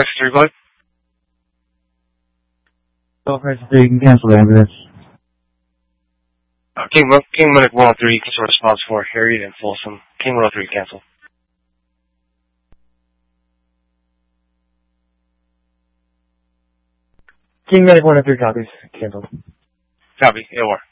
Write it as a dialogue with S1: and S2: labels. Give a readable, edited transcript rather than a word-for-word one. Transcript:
S1: Crisis 3, bud.
S2: Go Crisis 3, you can cancel the ambulance.
S1: King Medic 103, cancel response for Harriet and Folsom. King 103, cancel.
S3: King Medic 103 copies. Cancel.
S1: Copy. AOR.